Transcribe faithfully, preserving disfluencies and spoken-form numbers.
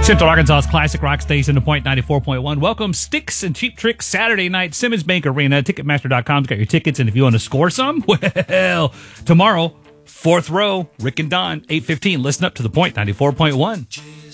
Central Arkansas's classic rock station, The Point ninety-four point one. Welcome, Sticks and Cheap Tricks, Saturday night, Simmons Bank Arena. Ticketmaster dot com's got your tickets, and if you want to score some, well, tomorrow, fourth row, Rick and Don, eight fifteen. Listen up to The Point ninety-four point one.